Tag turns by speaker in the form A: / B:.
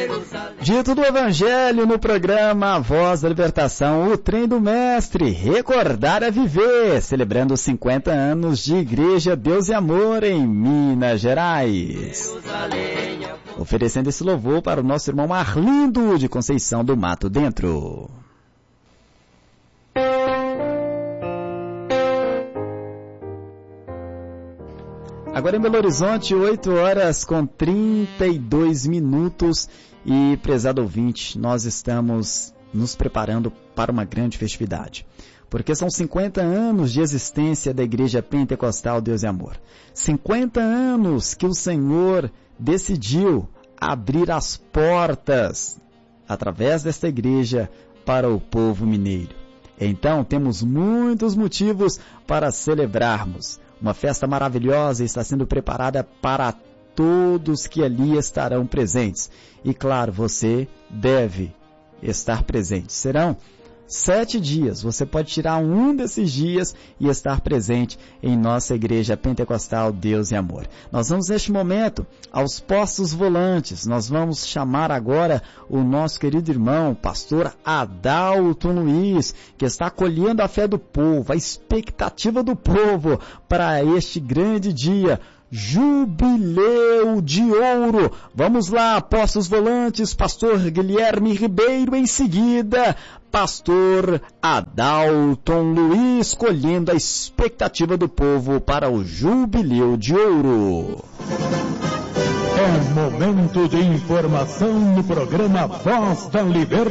A: Dito do Evangelho no programa Voz da Libertação, o Trem do Mestre, Recordar é Viver, celebrando os 50 anos de Igreja Deus e Amor em Minas Gerais. Oferecendo esse louvor para o nosso irmão Arlindo de Conceição do Mato Dentro. Agora em Belo Horizonte, 8h32. E, prezado ouvinte, nós estamos nos preparando para uma grande festividade. Porque são 50 anos de existência da Igreja Pentecostal Deus e Amor. 50 anos que o Senhor decidiu abrir as portas, através desta igreja, para o povo mineiro. Então, temos muitos motivos para celebrarmos. Uma festa maravilhosa está sendo preparada para todos que ali estarão presentes. E claro, você deve estar presente. Serão 7 dias. Você pode tirar um desses dias e estar presente em nossa Igreja Pentecostal Deus e Amor. Nós vamos neste momento aos postos volantes. Nós vamos chamar agora o nosso querido irmão, pastor Adalton Luiz, que está acolhendo a fé do povo, a expectativa do povo para este grande dia. Jubileu de Ouro. Vamos lá, postos volantes, pastor Guilherme Ribeiro, em seguida, pastor Adalton Luiz, colhendo a expectativa do povo para o Jubileu de Ouro.
B: É momento de informação no programa Voz da Libertação.